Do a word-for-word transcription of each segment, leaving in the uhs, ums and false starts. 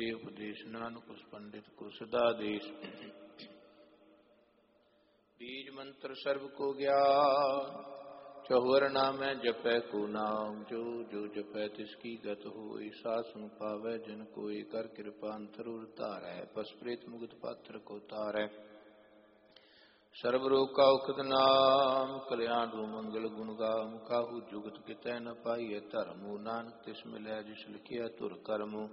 दे उपदेश, नानक उस पंडित को सदा देश। बीज मंत्र सर्व को ज्ञान, चहुर नामै जपै को नाम। जो जो जपै तिसकी गत होई, सासु पावै जन कोई। कर कृपा अंतर उर धारै, पस प्रेत मुगत पात्र को तारै। सर्व रोग का उखद नाम, कल्याण रू मंगल गुण गाम। काहू जुगत कितै न पाइय धर्मु, नानक तिस मिलै जिस लिखिया तुर करमु।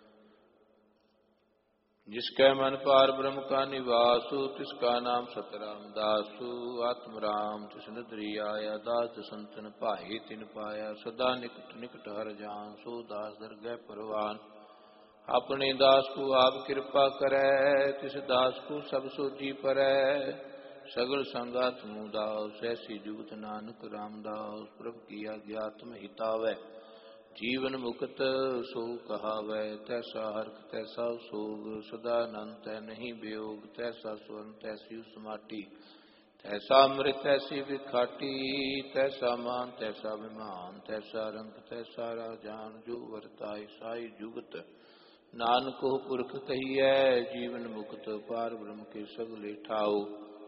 जिसकै मन पार ब्रह्म का निवासु, तिसका नाम सतराम दासु। आत्म राम तिस नदरी आया, दास संतन पाए तिन पाया। सदा निकट निकट हर जान, सो दास दरगह परवान। अपने दास को आप कृपा करै, तिस दास को सब सोझी परै। सगल संगात मुदास, ऐसी जुगत नानक रामदास। प्रभु की आज्ञा आत्म हितावै, जीवन मुक्त सो कहावै। तैसा हरख तैसा सोग, सदा अनंत है नहीं वियोग। तैसा स्वर्ण तैसी समाटी, तैसा अमृत तैसी विखाटी। तैसा मान तैसा विमान, तैसा रंग तैसा राजान। जो वरताय साई जुगत, नानक हो पुरख कहिए। जीवन मुक्त पार ब्रह्म के सगले ठाओ।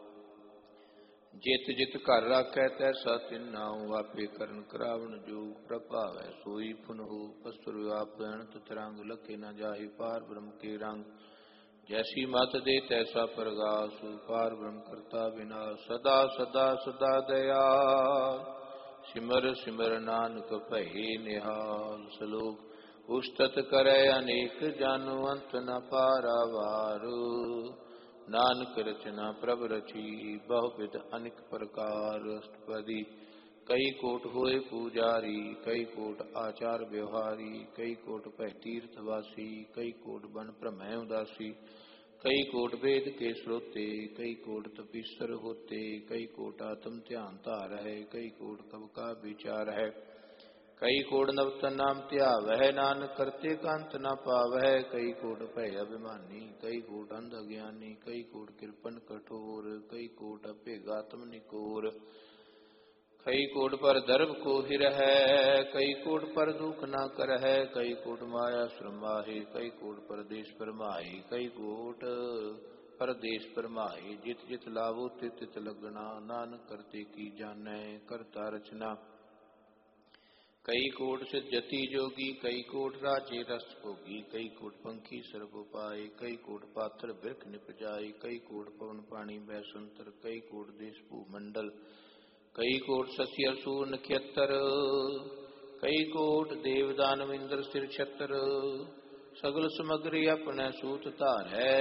जित जित घर राखै तैसा तिन नाऊ, आपे करन करावण जोग। प्रभावै सोई पुन हो, पसुर व्याप अनंत तरंग। लखे न जाहि पार ब्रह्म के रंग, जैसी मत दे तैसा प्रगास। पार ब्रह्म करता विनाश, सदा सदा सदा दयाल। सिमर सिमर नानक भये निहाल। सलोक उस्तत करे अनेक जन, अंत न पारावार। नानक रचना प्रभ रची, बहुविध अनेक प्रकार। अष्टपदी कई कोट होए पूजारी, कई कोट आचार व्यवहारी। कई कोट भय तीर्थवासी, कई कोट बन भ्रमय उदासी। कई कोट वेद के श्रोते, कई कोट तपीसर होते। कई कोट आत्म ध्यान धार है, कई कोट कब का विचार है। कई कोट नवतन नाम ध्यावह, नानक करते कांत न पावह। कई कोट भय अभिमानी, कई कोट अंध अज्ञानी। कई कोट कृपन कठोर, कई कोट अभेगात्म निकोर। कई कोट पर दर्भ को हिर है, कई कोट पर दुख न कर है। कई कोट माया श्रमाहे, कई कोट परदेश परमाही। कई कोट परदेश परमाही, जित जित लावो तित तित लगना। नानक करते की जानै, करता रचना। कई कोट सिद्धति जोगी, कई कोट राजे रस भोगी। कई कोट पंखी सर्व पाए, कई कोट पात्र बिरख निपजाए। कई कोट पवन पानी बैसंतर, कई कोट देश भूमंडल। कई कोट शशि असुर नक्षत्र, कई कोट देव दानव इंद्र सिर छत्र। सगल समग्री अपने सूत धारै,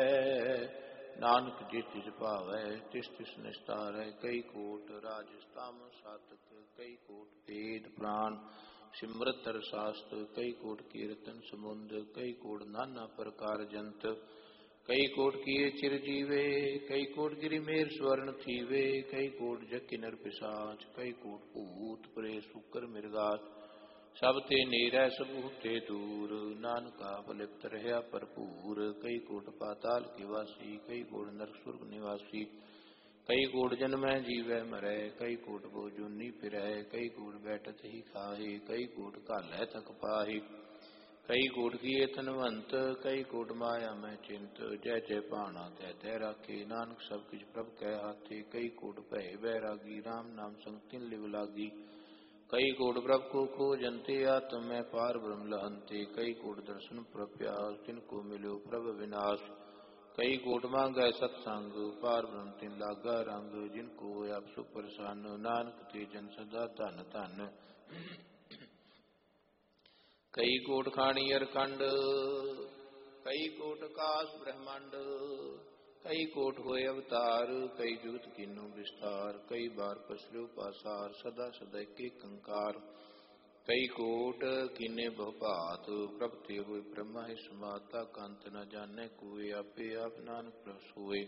नानक जिस जिस भावै तिस तिस निस्तारै। कई कोट राजस्थाम सातक, कई कोट वेद प्राण सिमरत शास्त्र। कई कोट कीर्तन समुंद, कई कोट नाना प्रकार जंत। कई कोट किए चिरजीवे, कई कोट गिरि मेर स्वर्ण थीवे। कई कोट जग नर पिशाच, कई कोट भूत प्रेत शुकर मृगास। सब ते नीरै सबू ते दूर, नानक आप लिप्त रहा भरपूर। कई कोट पाताल के वासी, कई कोट नरक सुर्ग निवासी। कई कोट जन्मै जीवै मरै, कई कोट बो जूनी फिरै। कई कोट बैठत ही खाहे, कई कोट घालै थक पाहे। कई कोट किए धनवंत, कई कोट माया मैं चिंत। जय जय भाना तै तै राखे, नानक सब किछ प्रभ कै हाथे। कई कोट भय बैरागी, राम नाम संग तिन लिव लागी। कई कोट प्रभ को खोजन्ते, आत्म मैं पार ब्रह्म लहन्ते। कई कोट दर्शन प्रभ प्यास, तिनको मिलो प्रभ विनाश। कई कोट मांगै सत्संग, पार ब्रह्म तिन लागा रंग। जिनको आप सुप्रसन्न, नानक ते जन सदा धन धन। कई कोट खानी अरखंड, कई कोट आकाश ब्रह्मांड। कई कोट होए अवतार, कई जुगत कीनो विस्तार। कई बार पसरो पासार, सदा सदा के कंकार। कई कोट कीने बहुभात, प्रभ ते होए ब्रह्मा है समाता। कंत न जाने कोई, आपे आप नानक प्रभ सोए।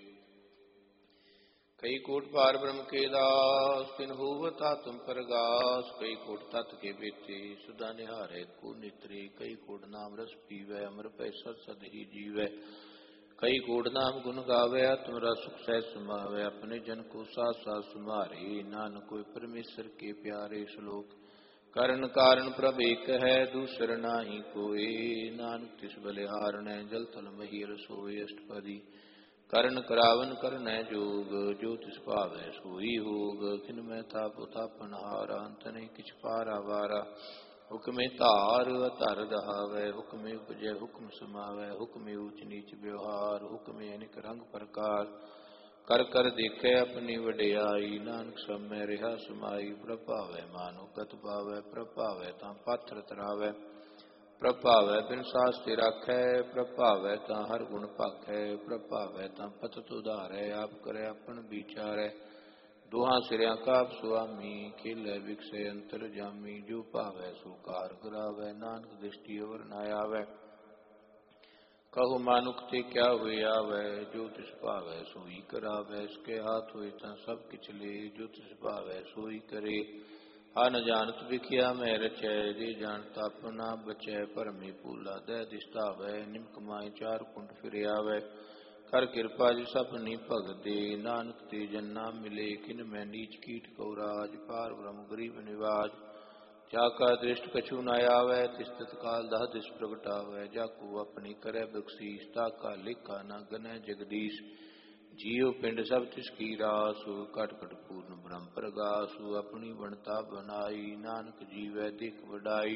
कई कोट पार ब्रह्म के दास, तिन होवत आत्म प्रगास। कई कोट तत् के बेते, सुधा निहारे को नेत्रे। कई कोट नाम रस पीवै, अमर पै सत सद ही जीवै। कई कोट नाम गुण गावै, आत्म रस सुख सह समावै। अपने जन को साथ साथ सुमारे, नानक कोई परमेश्वर के प्यारे। श्लोक ਕਰਨ ਕਾਰਨ ਪ੍ਰਭ ਏਕ ਹੈ, ਦੂਸਰ ਨਾਹੀ ਕੋਇ। ਨਾਨਕ ਤਿਸ ਬਲਿਹਾਰਣੈ, ਜਲ ਥਲ ਮਹੀ ਰਸੋਈ। ਅਸ਼ਟਪਦੀ। ਕਰਨ ਕਰਾਵਨ ਕਰਨੈ ਜੋਗ, ਜੋ ਤਿਸ ਭਾਵੈ ਸੋਈ ਹੋਗ। ਕਿਨ ਮੈਂ ਤਾਪ ਤਾਪਨ ਹਾਰਾ, ਅੰਤ ਨਹੀਂ ਕਿਛ ਪਾਰਾ ਵਾਰਾ। ਹੁਕਮੇ ਧਾਰ ਧਰ ਦਹਾਵੈ, ਹੁਕਮੇ ਉਪਜੈ ਹੁਕਮ ਸਮਾਵੈ। ਹੁਕਮੇ ਊਚ ਨੀਚ ਵਿਵਹਾਰ, ਹੁਕਮੇ ਅਨੇਕ ਰੰਗ ਪ੍ਰਕਾਰ। ਕਰ ਕਰ ਦੇਖੈ ਆਪਣੀ ਵਡਿਆਈ, ਨਾਨਕ ਸਭ ਮੈਂ ਰਿਹਾ ਸਮਾਈ। ਪ੍ਰਭ ਭਾਵੈ ਮਾਨੁ ਗਤ ਪਾਵੈ, ਪ੍ਰਭ ਭਾਵੈ ਤਾਂ ਪਾਥਰ ਤਰਾਵੈ। ਪ੍ਰਭ ਭਾਵੈ ਬਿਨ ਸਾਸ ਤੇ ਰਾਖੈ, ਪ੍ਰਭ ਭਾਵੈ ਤਾਂ ਹਰ ਗੁਣ ਭਾਖੈ। ਪ੍ਰਭ ਭਾਵੈ ਤਾਂ ਪਤਿਤ ਉਧਾਰੈ, ਆਪ ਕਰੈ ਆਪਣ ਵਿਚਾਰੈ। ਦੋਹਾਂ ਸਿਰਿਆਂ ਕਾ ਆਪ ਸੁਆਮੀ, ਖੇਲੈ ਵਿਗਸੈ ਅੰਤਰ ਜਾਮੀ। ਜੋ ਭਾਵੈ ਸੋ ਕਾਰ ਕਰਾਵੈ, ਨਾਨਕ ਦ੍ਰਿਸ਼ਟੀ ਅਵਰ ਨ ਆਵੈ। ਕਹੋ ਮਾਨੁਖ ਤੇ ਕਿਆ ਹੋਇ ਆਵੈ, ਜੋ ਤਿਸ ਭਾਵੈ ਸੋਈ ਕਰਾਵੈ। ਇਸਕੇ ਹਾਥ ਹੋਇ ਤਾਂ ਸਭ ਕਿਛ ਲੇ, ਜੋ ਤਿਸ ਭਾਵੈ ਸੋਈ ਕਰੇ। ਆ ਨ ਜਾਣਤ ਵਿਖਿਆ ਮੈਂ ਰਚੈ, ਜੇ ਜਾਣਤ ਆਪਨਾ ਬਚੈ। ਭਰਮੇ ਭੂਲਾ ਦਹਿ ਦਿਸ ਧਾਵੈ, ਨਿਮਕ ਮਾਹਿ ਚਾਰ ਕੁੰਡ ਫਿਰ ਆਵੈ। ਕਰ ਕਿਰਪਾ ਜਿਸ ਆਪਣੀ ਭਗਤ ਦੇ, ਨਾਨਕ ਤੇ ਜਨ ਨਾਮ ਮਿਲੇ। ਕਿਨ ਮੈਂ ਨੀਚ ਕੀਟ ਕਉ ਰਾਜ, ਪਾਰ ਬ੍ਰਹਮ ਗਰੀਬ ਨਿਵਾਜ। ਜਾ ਕਾ ਦ੍ਰਿਸ਼ਟ ਕਛੂ ਨ ਆਵੈ, ਤਿਸ ਤਤਕਾਲ ਦਹ ਦਿਸ ਪ੍ਰਗਟਾਵੈ। ਜਾ ਕੋ ਆਪਣੀ ਕਰੈ ਬਖਸ਼ੀਸ, ਤਾ ਕਾ ਲੇਖਾ ਨ ਗਨੈ ਜਗਦੀਸ਼। ਜੀਉ ਪਿੰਡ ਸਭ ਤਿਸ ਕੀ ਰਾਸ, ਘਟ ਘਟ ਪੂਰਨ ਬ੍ਰਹਮ ਪ੍ਰਗਾਸ। ਆਪਣੀ ਬਣਤਾ ਬਨਾਈ, ਨਾਨਕ ਜੀਵੈ ਦੇਖ ਵਡਾਈ।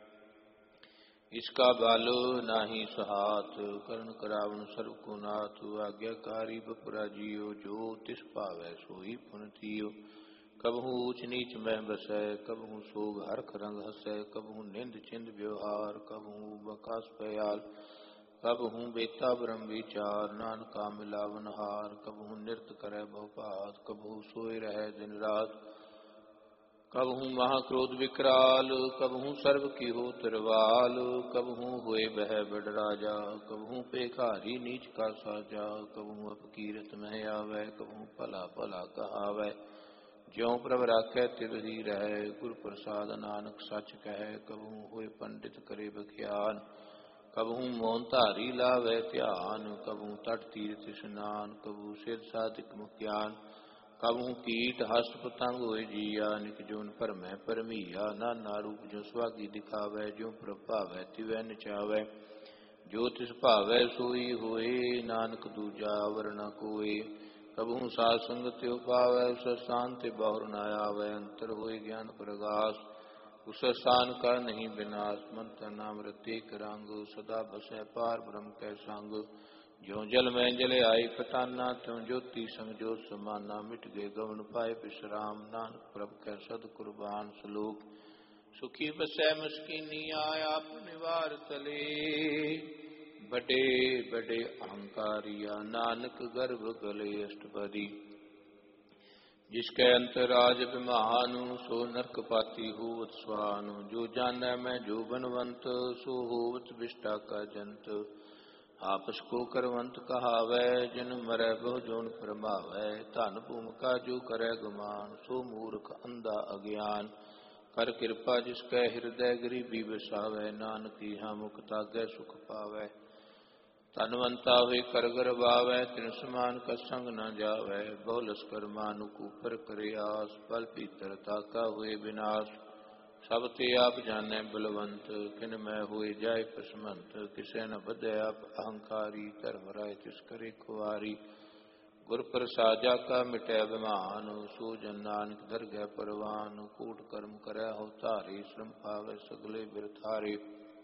ਇਸਕਾ ਬਲ ਨਾਹੀ ਸਹਾਤ, ਕਰਨ ਕਰਾਵਨ ਸਰਬ ਕੋ ਨਾਥ। ਆਗਿਆਕਾਰੀ ਬਪੁਰਾ ਜੀਉ, ਜੋ ਤਿਸ ਭਾਵੈ ਸੋਈ ਪੁਨ ਥੀਉ। ਕਬਹੂ ਊਚ ਨੀਚ ਮੈਂ ਬਸੈ, ਕਬਹੂ ਸੋਗ ਹਰਖ ਰੰਗ ਹਸੈ। ਕਬਹੂ ਨਿੰਦ ਚਿੰਦ ਵਿਵਹਾਰ, ਕਬਹੂ ਬਕਾਸ ਭਿਆਲ। ਕਬਹੂ ਬੇਤਾ ਬ੍ਰਹਮ ਵਿਚਾਰ, ਨਾਨਕਾ ਮਿਲਾਵਨ ਹਾਰ। ਕਬਹੂ ਨਿਰਤ ਕਰੈ ਬਹੁ ਭਾਤ, ਕਬਹੂ ਸੋਇ ਰਹੈ ਦਿਨ ਰਾਤ। ਕਬਹੂ ਮਹਾ ਕ੍ਰੋਧ ਵਿਕਰਾਲ, ਕਬਹੂ ਸਰਬ ਕੀ ਹੋ ਤਿਰਵਾਲ। ਕਬਹੂ ਹੋਏ ਬਹਿ ਬੜ ਰਾਜਾ, ਕਬਹੂ ਭੇਖਾਰੀ ਨੀਚ ਕਾ ਸਾਜਾ। ਕਬਹੂ ਅਪਕੀਰਤ ਮਹਿ ਆਵੈ, ਕਬਹੂ ਭਲਾ ਭਲਾ ਕਹਾਵੈ। ਜਿਉ ਪ੍ਰਭ ਰਾਖੈ ਤਿਵ ਹੀ ਰਹੈ, ਗੁਰ ਪ੍ਰਸਾਦ ਨਾਨਕ ਸੱਚ ਕਹੈ। ਕਬਹੂ ਹੋਏ ਪੰਡਿਤ ਕਰੇ ਬਖਿਆਨ, ਕਬਹੂ ਮੋਹਨ ਧਾਰੀ ਲਾਵੈ ਧਿਆਨ। ਕਬਹੂ ਤਟ ਤੀਰਥ ਇਸ਼ਨਾਨ, ਕਬਹੂ ਸਿਧ ਸਾਧਿਕ ਮੁਖਿਆਨ। ਕਬਹੂ ਕੀਟ ਹਸਤ ਪਤੰਗ ਹੋਏ ਜੀਆ, ਨਿਕ ਜੋਨ ਭਰਮੈ ਭਰਮੀਆ। ਨਾਨਾ ਰੂਪ ਜੋ ਸੁਆਗੀ ਦਿਖਾਵੈ, ਜਿਉ ਪ੍ਰਭ ਭਾਵੈ ਤਿਵੈ ਨਚਾਵੈ। ਜੋ ਤਿਸ ਭਾਵੈ ਸੋਈ ਹੋਏ, ਨਾਨਕ ਦੂਜਾ ਅਵਰ ਨ ਕੋਇ। ਕਬਹੂ ਸਾਧ ਸੰਗਤ ਤਿਉ ਪਾਵੈ, ਉਸ ਸਥਾਨ ਤੇ ਬਹੁਰ ਨ ਆਵੈ। ਅੰਤਰ ਹੋਏ ਗਿਆਨ ਪ੍ਰਗਾਸ, ਉਸ ਸਥਾਨ ਕਾ ਨਹੀਂ ਬਿਨਾਸ਼। ਮੰਤਰ ਨਾਮ ਰਤੇ ਏਕ ਰੰਗ, ਸਦਾ ਬਸੈ ਪਾਰ ਬ੍ਰਹਮ ਕੈ ਸੰਗ। ਜਿਉ ਜਲ ਮੈਂ ਜਲ ਆਈ ਪਟਾਨਾ, ਤਿਉ ਜੋਤੀ ਸੰਗ ਜੋਤ ਸਮਾਨਾ। ਮਿਟ ਗਏ ਗਵਨ ਪਾਏ ਬਿਸਰਾਮ, ਨਾਨਕ ਪ੍ਰਭ ਕੈ ਸਦ ਕੁਰਬਾਨ। ਸਲੋਕ। ਸੁਖੀ ਬਸੈ ਮਸਕੀਨੀਆ, ਆਪ ਨਿਵਾਰ ਤਲੇ। ਵੱਡੇ ਵੱਡੇ ਅਹੰਕਾਰੀਆ, ਨਾਨਕ ਗਰਭ ਗਲੇ। ਅਸ਼ਟਪਦੀ। ਜਿਸਕੈ ਅੰਤਰ ਰਾਜ ਅਭਿਮਾਨ, ਸੋ ਨਰਕ ਪਾਤੀ ਹੋਵਤ ਸਵਾਨ। ਜੋ ਜਾਣੈ ਮੈਂ ਜੋ ਬਨਵੰਤ, ਸੋ ਹੋਵਤ ਵਿਸ਼ਟਾ ਕਾ ਜੰਤ। ਆਪਸ ਕੋ ਕਰਵੰਤ ਕਹਾਵੈ, ਜਿਨ ਮਰੈ ਬਹੁ ਜੋਨ ਫਰਮਾਵੈ। ਧਨ ਭੂਮਿਕਾ ਜੋ ਕਰੈ ਗੁਮਾਨ, ਸੋ ਮੂਰਖ ਅੰਧਾ ਅਗਿਆਨ। ਕਰ ਕਿਰਪਾ ਜਿਸ ਕੈ ਹਿਰਦੈ, ਗਰੀਬੀ ਵਸਾਵੈ। ਨਾਨਕ ਇਹਾ ਮੁਖ ਤਾਗੈ ਸੁਖ ਪਾਵੈ। ਧਨਵੰਤਾ ਹੋਏ ਕਰ ਗਰਬਾਵੈ, ਤਿਨ ਸਮਾਨ ਕਛ ਸੰਗ ਨ ਜਾਵੈ। ਬਹੁ ਲਸਕਰ ਮਾਨੁਕ ਉਪਰ ਕਰੇ ਆਸ, ਬਲ ਭੀਤਰ ਤਾਕਾ ਹੋਏ ਬਿਨਾਸ਼। ਸਭ ਤੇ ਆਪ ਜਾਣੈ ਬਲਵੰਤ, ਕਿਨ ਮੈਂ ਹੋਏ ਜਾਏ ਪਸਮੰਤ। ਕਿਸੇ ਨ ਵਧੈ ਆਪ ਅਹੰਕਾਰੀ, ਧਰਮ ਰਾਏ ਤਿਸ ਕਰੇ ਖੁਆਰੀ। ਗੁਰ ਪ੍ਰਸਾਦ ਜਾ ਕਾ ਮਿਟੈ ਅਭਿਮਾਨ, ਸੋ ਜਨ ਨਾਨਕ ਦਰਗਹਿ ਪਰਵਾਨ। ਕੂਟ ਕਰਮ ਕਰੈ ਹੋ ਧਾਰੇ, ਸ਼ਰਮ ਪਾਵੈ ਸਗਲੇ ਬਿਰਥਾਰੇ।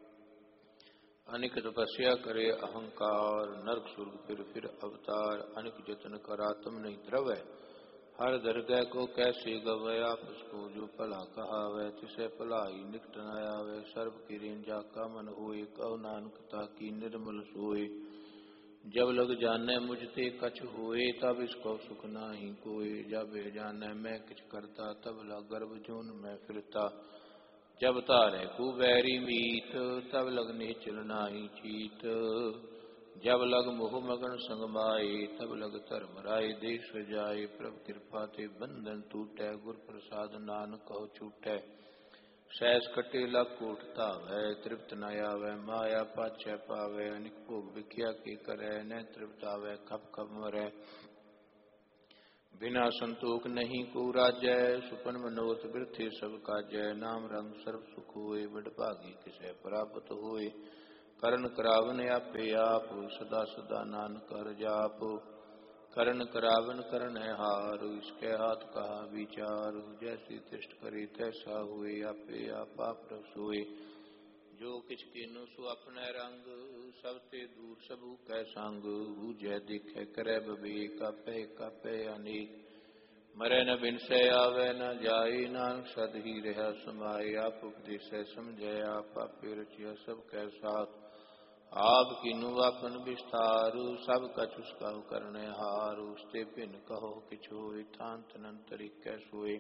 ਅਨਿਕ ਤਪੱਸਿਆ ਕਰੇ ਅਹੰਕਾਰ, ਨਰਕ ਸੁਰਗ ਫਿਰ ਫਿਰ ਅਵਤਾਰ। ਅਨਿਕ ਜਤਨ ਕਰ ਆਤਮ ਨਹੀਂ ਧਰਵੈ, ਹਰ ਦਰਗਹਿ ਕੋ ਕੈਸੇ ਗਵੈ। ਆਪਸ ਕੋ ਜੋ ਭਲਾ ਕਹਾਵੈ, ਤਿਸੈ ਭਲਾਈ ਨਿਕਟ ਨ ਆਵੈ। ਸਰਬ ਕੀ ਰੇਂਜਾ ਕਾ ਮਨ ਹੋਏ, ਕਹੋ ਨਾਨਕ ਤਾਕੀ ਨਿਰਮਲ ਸੋਏ। ਜਬ ਲਗ ਜਾਣੈ ਮੁਝ ਤੇ ਕਛ ਹੋਏ, ਤਬ ਇਸ ਕੋ ਸੁਖ ਨਾਹੀ ਕੋਇ। ਜਬ ਇਹ ਜਾਣੈ ਮੈਂ ਕਿਛ ਕਰਤਾ, ਤਬ ਲਗ ਗਰਭ ਜੋਨ ਮੈਂ ਫਿਰਤਾ। ਜਬ ਧਾਰੈ ਕੂ ਬੈਰੀ ਮੀਤ, ਤਬ ਲਗ ਨਿਹਚਲ ਨਾਹੀ ਚੀਤ। ਜਬ ਲਗ ਮੋਹ ਮਗਨ ਸੰਗ ਮਾਏ, ਤਬ ਲਗ ਧਰਮ ਰਾਏ ਦੇਸ ਜਾਏ। ਪ੍ਰਭ ਕਿਰਪਾ ਤੇ ਬੰਧਨ ਟੂਟੈ, ਗੁਰ ਪ੍ਰਸਾਦ ਨਾਨਕ ਕਹੋ ਛੂਟੈ। ਸਹਿਸ ਕਟੇ ਲਗ ਕੋਟ ਧਾਵੈ, ਤ੍ਰਿਪਤ ਨ ਆਵੈ ਮਾਇਆ ਪਾਛੈ ਪਾਵੈ। ਅਨਿਕ ਭੋਗ ਵਿਖਿਆ ਕੇ ਕਰੈ, ਨਹਿ ਤ੍ਰਿਪਤ ਆਵੈ ਖਪ ਖਪ ਮਰੈ। बिना संतोख नहीं को राजै, सुपन मनोरथ बिरथे सब काजै। नाम रंग सर्व सुख होए, बड़ भागी किसै प्राप्त होए। करन करावन आपे आप, सदा सदा नानक हर जाप। करन करावन करन हार, इसके हाथ कहा विचार। जैसी तिष्ठ करे तैसा होए, आपे आप आप सोए। जो किछ कीनो सो अपने रंग, सब ते दूर सबू कै संग। बूझै देखे करे बबेक, आपे कापे अनेक। मरै न बिनसै आवे न जाए, नानक सद ही रहा समाए। आप उपदेसै समझै आप, आपे रचिया सब कै साथ। आप कीनु आपन विस्तार, सब कछ उसका करने हार। उसते भिन्न कहो किछ होए, थान तनंतर इकै सोए।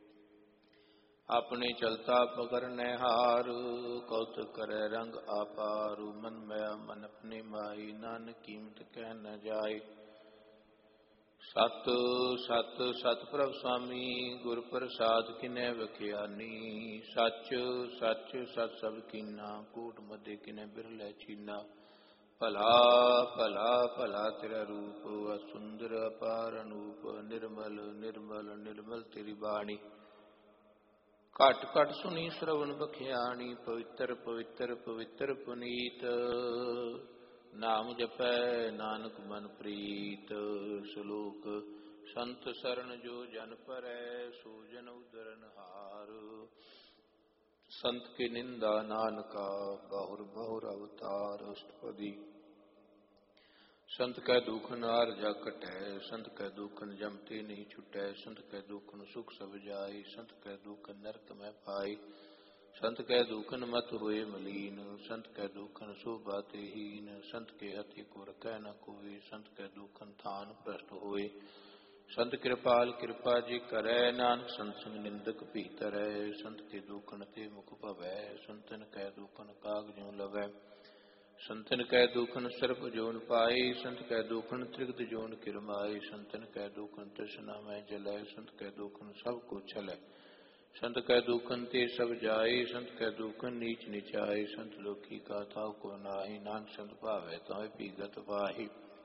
अपने चलता पकड़ने हार, कौतुक करे रंग आपार। मन मया मन अपने माही, नानक कीमत कह न जाए। सत सत सत प्रभ स्वामी, गुर प्रसाद किने बखियानी। सच सच सत सब कीना, कूट मध्य किने बिरलै चीना। भला भला भला तेरा रूप, असुंदर अपार अनूप। निर्मल निर्मल निर्मल तेरी बाणी, घट घट सुनी श्रवण बखियानी। पवित्र पवित्र पवित्र पुनीत, नाम जपै नानक मन प्रीत। श्लोक संत शरण जो जन परै, सो जन उदरन हार। संत की निंदा नानका, बहुर बहुर अवतार। अष्टपदी। संत कै दुखन हार जा कटै, संत कै दुखन जमते नहीं छुटै। संत कै दुखन सुख सब जाय, संत कै दुखन नरक में पाई। संत कै दुखन मत होए मलीन, संत कै दुखन शोभा ते हीन। संत के हथि को रखै न कोई, संत कै दुखन थान भ्रष्ट होए। संत कृपाल कृपा जी करै, नानक संत संग निंदक भीतरै। संत के दुखन ते मुख भवै, संतन कै दुखन काग ज्यों लवै। संतन कै दुखन सर्प जोन पाई, संत कै दुखन त्रिगत जोन किरमाई। संतन कै दुखन तृष्णा में जलै, संत कै दुखन सब को छलै। संत कै दुखन ते सब जाए, संत कै दुखन नीच निचाई। संत लोकी का थाव को नाही, नानक संत भावै ताहि पीगत वाही।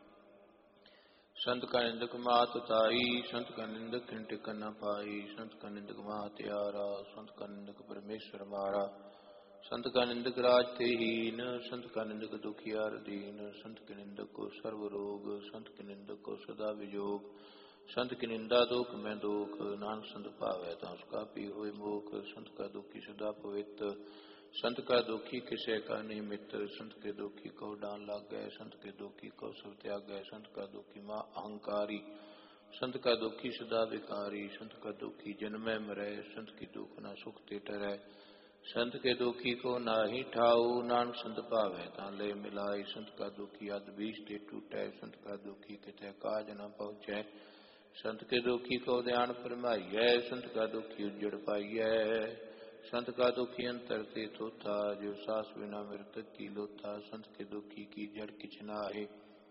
संत का निंदक मात ताई, संत का निंदक टिक न पाई। संत का निंदक महात्यारा, संत का निंदक परमेश्वर मारा। संत का निंदक राज ते हीन, संत का निंदक दुखियार दीन। संत के निंदक को सर्व रोग, संत के निंदक को सदा विजोग। संत की निंदा दोख में दोख, नानक संत भावै ता उसका पी होए मोख। संत का दुखी सदा पवित्र, संत का दुखी किसे का नहीं मित्र। संत के दुखी को डान लाग गए, संत के दुखी को सब त्याग गए। संत का दुखी माँ अहंकारी, संत का दुखी सदा विकारी। संत का दुखी जन्मे मरै, संत की दुख न सुख ते टरै। संत के दुखी को नाही ठाऊ, नानक संत भावै ता ले मिलाई। संत का दुखी अध बीज ते टूटै, संत का दुखी कितै काज न पहुँचै। संत के दुखी को ध्यान फरमाइयै, संत का दुखी उजड़ पाइयै। संत का दुखी अंतर ते थोथा, जो सास बिना मृतक की लोथा। संत के दुखी की जड़ किछ नाहि,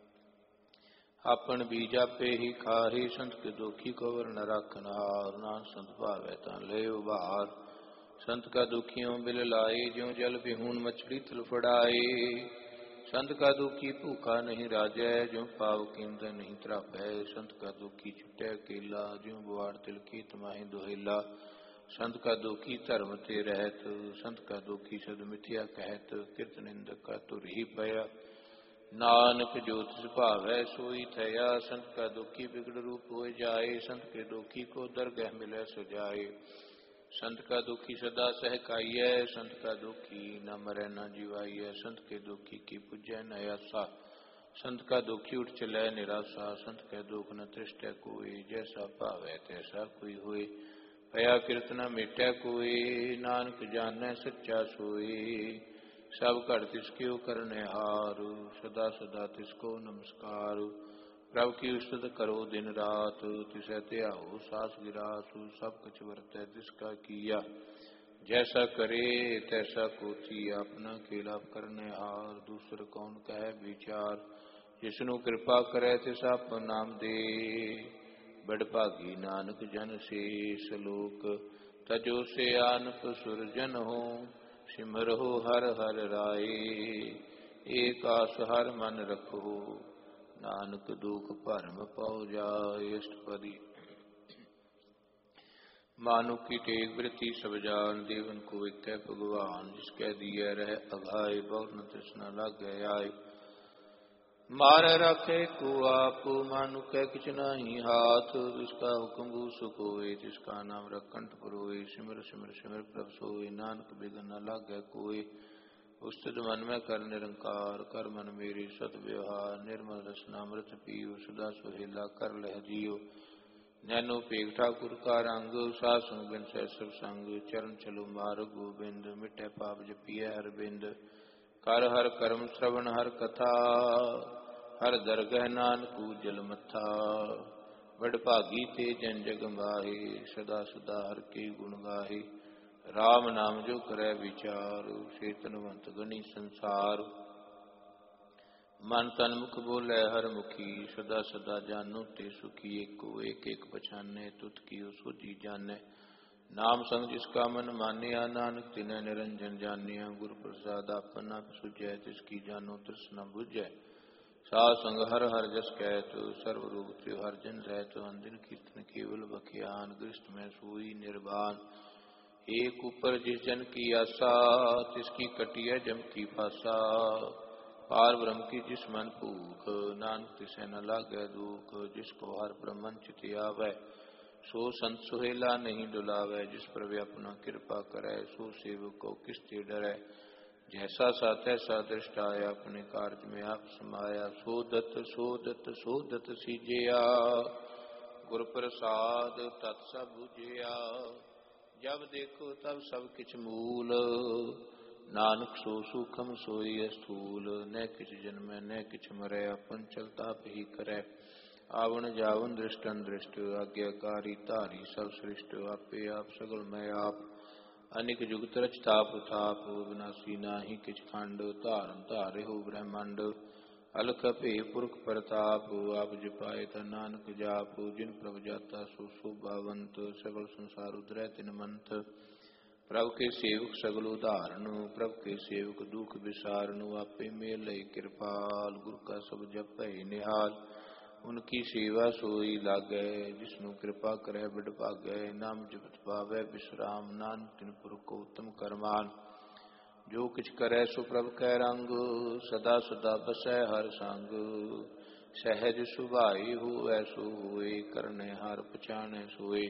आपन बीज आपे ही खाही। संत के दुखी को वर न राखन हार, नानक संत भावै ता ले उबार। संत का दुखियों बिल लाए, ज्यों जल बिहून मछली तलफड़ाए। संत का दुखी भूखा नहीं राजै, ज्यों पाव केंद्र नहीं त्रापै। संत का दुखी छुटै अकेला, ज्यों बुआड़ तिलकी तमाही दुहेला। संत का दुखी धर्म ते रहत, संत का दुखी सद मिथ्या कहत। किरत निंदक का तुर ही पया, नानक जो तिस भावै सोई थया। संत का दुखी बिगड़ रूप हो जाए, संत के दुखी को दरगह मिलै सजाए। संत का दुखी सदा सहकाइयै, संत का दुखी न मरै न जीवाइयै। संत के दुखी की पूजै न आसा, संत का दुखी उठ चलै निराशा। संत के दुख न तृष्टै कोई, जैसा भावै तैसा कोई होए। भया किरत न मिटै कोई, नानक जानै सच्चा सोई। सब घट तिसके करने हार, सदा सदा तिसको नमस्कार। प्रभु की उस्तत करो दिन रात, तिसै ध्याओ सास गिरास। सब कुछ वरतै तिसका किया, जैसा करे तैसा कोची। अपना खेला करने हार, दूसर कौन कहे विचार। जिसनु कृपा करे तिस आपन नाम दे, बड़ भागी नानक जन से। सलोक तजो से आनप सुरजन हो, सिमरहो हर हर राय। एक आस हर मन रखो, नानक दुख भरम पौ जाय। अष्टपदी। मानु की टेक वृत्ति सब जान, देवन को एक भगवान। जिसके दिए रह अघाय, बहुत न तृष्णा लागे आय। मार रखे को आप, मानु कह किच नहीं हाथ। जिसका हुक्म सुख होए, जिसका नाम रखंठ पुरोए। सिमर सिमर सिमर प्रभ सोए, नानक बिघन न लागे कोय। उस्तित मन में कर निरंकार, कर मन मेरी सत व्यवहार। निर्मल रसनामृत पियो, सदा सुहेला कर लह जियो। नैनो पेग ठाकुर का रंग, साध संग बिन सह सब संग। चरण चलो मार्ग गोबिंद, मिटे पाप जपिय हर बिंद। कर हर कर्म श्रवण हर कथा, हर दरगह नानक जल मथा। बड़ भागी ते जन जग माहे, सदा सदा हर के गुण गाहे। राम नाम जो करे विचार, चेतनवंत गणी संसार। मन तन मुख बोले हर मुखी, सदा सदा जानो ते सुखी। एको एक एक पछाने, तुत की सोची जाने। नाम संग जिसका मन मानिया, नानक तिन्ह निरंजन जानिया। गुरु प्रसाद आपना सुजय, तिसकी जानो तृष्णा बुझै। साध संग हर हर जस कहत, सर्व रोग त्यो हर जन रहत। अंदिन कीर्तन केवल बखियान, गृष्ट में सोई निर्वाण। एक ऊपर जिस जन की आशा, तिसकी कटिय जम की फासा। पार ब्रह्म की जिस मन भूख, नानक तिसे न लागे दुख। जिसको हर ब्रह्मन चित आवे, सो संत सुहेला नहीं डुलावे। जिस पर व्यापना कृपा करे, सो सेवक को किससे डरे। जैसा सा तैसा दृष्ट आया, अपने कार्य में आप समाया। सो दत्त सो दत्त सो दत्त सीजिया, गुर प्रसाद तत् सब बुझिया। जब देखो तब सब किछ मूल, नानक सो सूखम सोई स्थूल। न किछ जन्मे न किछ मरे, अपन चलता ही करे। आवण जावन दृष्टन दृष्ट, आज्ञाकारी तारी सब सृष्ट। आपे आप सगल मैं आप, अनिक जुगत रच ताप थाप। विनाशी नाही किछ खंड, धारन धारे हो ब्रह्मांड। अलख भे पुरख प्रताप, आप जपाए ता नानक जाप। जिन प्रभ जाता सो शोभावंत, सगल संसार उधरै तिन मंत। प्रभ के सेवक सगल उदाहरण, प्रभ के सेवक दुख विसारण। आपे मेल कृपाल, गुरु का सब जप है निहाल। उनकी सेवा सोई लागै, जिसनु कृपा करे बिड भागै। नाम जपत पावै विश्राम, नानक तिन पुर को उत्तम करमान। जो किछ करे सो प्रभ कै रंग, सदा सदा बसै हर संग। सहज सुभाई होवै सो होए, करने हार पछाणै सोए।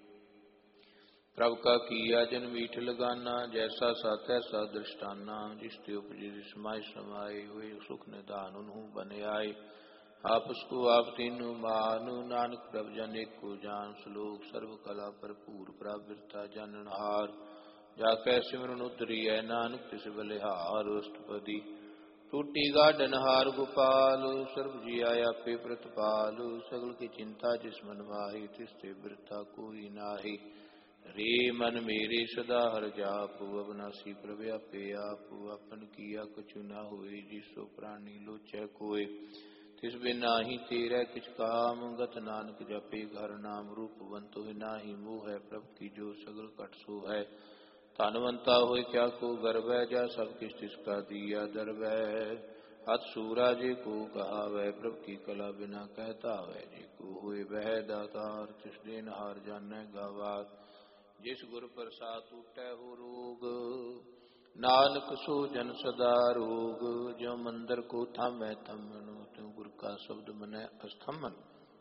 प्रभ का किया जन मीठ लगाना, जैसा सा तैसा दृष्टाना। जिस ते उपजे समाय समाये, हुए सुख निधान उन्हु बन आए। आप उसको आप तीनों मानु, नानक प्रभ जन एक को जान। श्लोक सर्व कला भरपूर, प्रावृता जाननहार। जाकै सिमरन उतरिय, नानक तिस बलिहार। अष्टपदी टूटी गाढ़न हार गोपाल, सर्व जिया आपे प्रतिपाल। सगल की चिंता जिस मन माही, तिस ते बिरता कोई नाही। रे मन मेरे सदा हर जाप, अविनाशी प्रभ आपे आप। अपन किया कछु न होए, जिसो प्राणी लोचै कोय। तिस बिना ही तेरे किछ काम, गत नानक जपे घर नाम। रूपवंत हो नाही मोह है, प्रभ की जो सगल कट सो है। धनवंता होय क्या को गर्व है, जा सब किछ तिसका दिया दर्व है। हथ सूरा जे को कहावै, प्रभ की कला बिना कहता वै। जे को होय वह दातार, तिस देनहार जानै गवार। जिस गुर प्रसाद टूटै हो रोग, नानक सो जन सदा रोग। जो मंदिर को थामै थमन, त्यों गुर का शब्द मनै अस्थमन।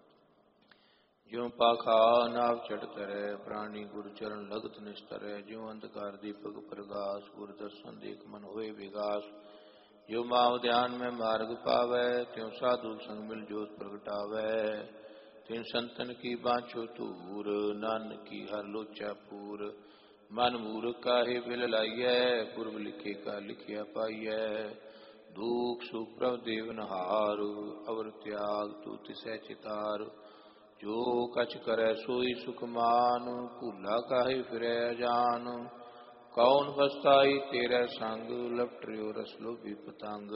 ज्यों पाखा नाव चढ़ तरै, प्राणी गुर चरण लगत निस्तरै। ज्यों अंधकार दीपक प्रगास, गुर दर्शन देख मन होए विगास। जो माव ध्यान में मार्ग पावै, त्यों साधु संग मिल जोत प्रगटावै। तिन संतन की बाँछो तूर, नानक की हर लोचा पूर। मन मूर्ख काहे बिल लाइयै, पूर्व लिखे का लिखिया पाइयै। दुख सुख प्रभ देवनहार, अवर त्याग तू तिसै चितार। जो कछ करै सोई सुख मान, भूला काहे फिरै जान। कौन बसताई तेरे संग, लपटरियो रस लोभी पतंग।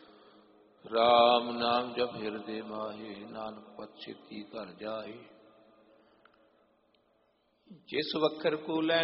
राम नाम जप हृदय माहे, नानक पथ छिपी कर जाहे। जिस वखर को लैन